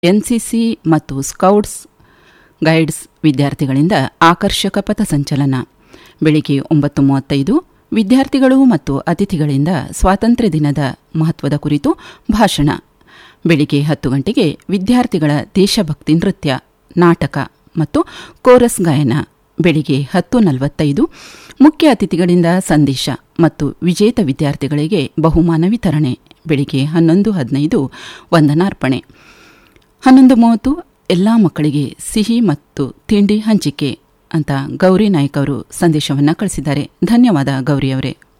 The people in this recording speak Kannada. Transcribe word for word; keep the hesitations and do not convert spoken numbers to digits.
ಎನ್ಸಿಸಿ ಮತ್ತು ಸ್ಕೌಟ್ಸ್ ಗೈಡ್ಸ್ ವಿದ್ಯಾರ್ಥಿಗಳಿಂದ ಆಕರ್ಷಕ ಪಥಸಂಚಲನ. ಬೆಳಿಗ್ಗೆ ಒಂಬತ್ತು ಮೂವತ್ತೈದು ವಿದ್ಯಾರ್ಥಿಗಳು ಮತ್ತು ಅತಿಥಿಗಳಿಂದ ಸ್ವಾತಂತ್ರ್ಯ ದಿನದ ಮಹತ್ವದ ಕುರಿತು ಭಾಷಣ. ಬೆಳಿಗ್ಗೆ ಹತ್ತು ಗಂಟೆಗೆ ವಿದ್ಯಾರ್ಥಿಗಳ ದೇಶಭಕ್ತಿ ನೃತ್ಯ, ನಾಟಕ ಮತ್ತು ಕೋರಸ್ ಗಾಯನ. ಬೆಳಿಗ್ಗೆ ಹತ್ತು ನಲವತ್ತೈದು ಮುಖ್ಯ ಅತಿಥಿಗಳಿಂದ ಸಂದೇಶ ಮತ್ತು ವಿಜೇತ ವಿದ್ಯಾರ್ಥಿಗಳಿಗೆ ಬಹುಮಾನ ವಿತರಣೆ. ಬೆಳಿಗ್ಗೆ ಹನ್ನೊಂದು ಹದಿನೈದು ವಂದನಾರ್ಪಣೆ. ಹನ್ನೊಂದು ಮೂವತ್ತು ಎಲ್ಲ ಮಕ್ಕಳಿಗೆ ಸಿಹಿ ಮತ್ತು ತಿಂಡಿ ಹಂಚಿಕೆ ಅಂತ ಗೌರಿ ನಾಯ್ಕ ಅವರು ಸಂದೇಶವನ್ನು ಕಳಿಸಿದ್ದಾರೆ. ಧನ್ಯವಾದ ಗೌರಿ ಅವರೇ.